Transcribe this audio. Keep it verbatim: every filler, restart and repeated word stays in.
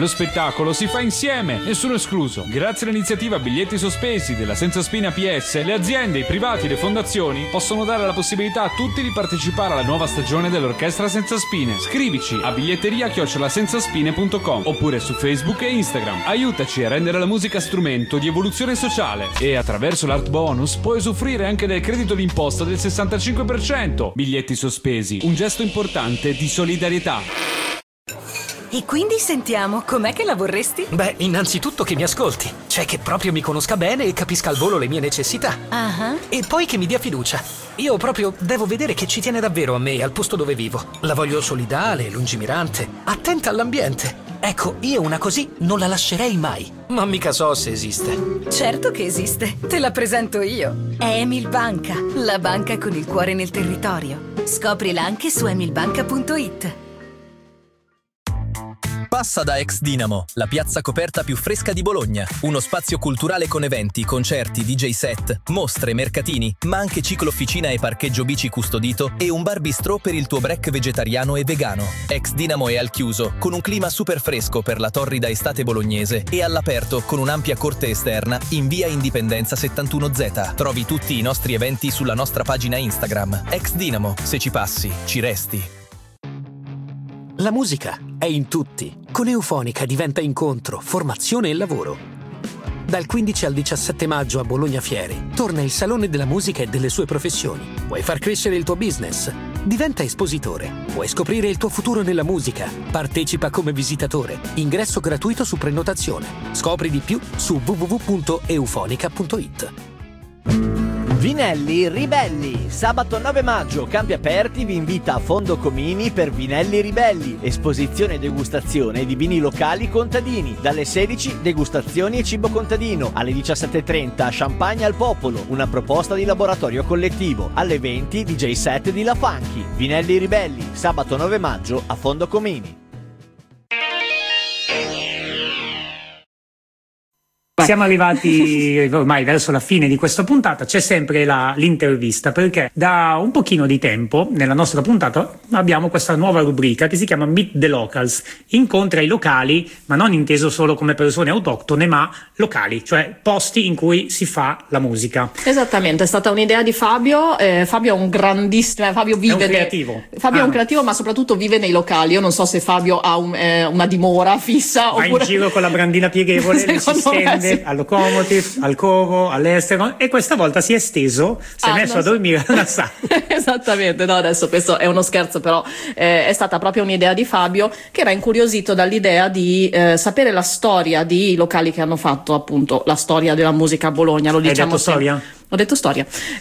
Lo spettacolo si fa insieme, nessuno escluso. Grazie all'iniziativa Biglietti Sospesi della Senza Spine P S, le aziende, i privati e le fondazioni possono dare la possibilità a tutti di partecipare alla nuova stagione dell'Orchestra Senza Spine. Scrivici a biglietteria chiocciola senzaspine punto com oppure su Facebook e Instagram. Aiutaci a rendere la musica strumento di evoluzione sociale e attraverso l'Art Bonus puoi usufruire anche del credito d'imposta del sessantacinque per cento. Biglietti Sospesi, un gesto importante di solidarietà. E quindi sentiamo, com'è che la vorresti? Beh, innanzitutto che mi ascolti, cioè che proprio mi conosca bene e capisca al volo le mie necessità. Uh-huh. E poi che mi dia fiducia. Io proprio devo vedere che ci tiene davvero a me e al posto dove vivo. La voglio solidale, lungimirante, attenta all'ambiente. Ecco, io una così non la lascerei mai. Ma mica so se esiste. Certo che esiste, te la presento io. È Emil Banca, la banca con il cuore nel territorio. Scoprila anche su emilbanca punto it. Passa da Ex Dinamo, la piazza coperta più fresca di Bologna. Uno spazio culturale con eventi, concerti, D J set, mostre, mercatini, ma anche ciclofficina e parcheggio bici custodito e un bar bistrò per il tuo break vegetariano e vegano. Ex Dinamo è al chiuso, con un clima super fresco per la torrida estate bolognese e all'aperto con un'ampia corte esterna in via Indipendenza settantuno Z. Trovi tutti i nostri eventi sulla nostra pagina Instagram. Ex Dinamo, se ci passi, ci resti. La musica è in tutti. Con Eufonica diventa incontro, formazione e lavoro. Dal quindici al diciassette maggio a Bologna Fiere torna il Salone della Musica e delle sue professioni. Vuoi far crescere il tuo business? Diventa espositore. Vuoi scoprire il tuo futuro nella musica? Partecipa come visitatore. Ingresso gratuito su prenotazione. Scopri di più su w w w punto eufonica punto it. Vinelli Ribelli. Sabato nove maggio, Campi Aperti vi invita a Fondo Comini per Vinelli Ribelli, esposizione e degustazione di vini locali contadini. Dalle sedici degustazioni e cibo contadino, alle diciassette e trenta champagne al popolo, una proposta di laboratorio collettivo. Alle venti D J set di La Funky. Vinelli Ribelli, sabato nove maggio a Fondo Comini. Siamo arrivati ormai verso la fine di questa puntata, c'è sempre la, l'intervista, perché da un pochino di tempo nella nostra puntata abbiamo questa nuova rubrica che si chiama Meet the Locals, incontra i locali, ma non inteso solo come persone autoctone, ma locali, cioè posti in cui si fa la musica. Esattamente, è stata un'idea di Fabio, eh, Fabio è un grandissimo, Fabio vive... È un creativo. Ne, Fabio ah. è un creativo, ma soprattutto vive nei locali, io non so se Fabio ha un, eh, una dimora fissa. Va oppure... in giro con la brandina pieghevole, le si stende al locomotive, al covo, all'estero, e questa volta si è esteso, si è ah, messo a so. dormire alla sala. Esattamente, no, adesso questo è uno scherzo, però eh, è stata proprio un'idea di Fabio, che era incuriosito dall'idea di eh, sapere la storia di locali che hanno fatto appunto la storia della musica a Bologna. Lo diciamo Hai detto sempre. storia? Ho detto storia.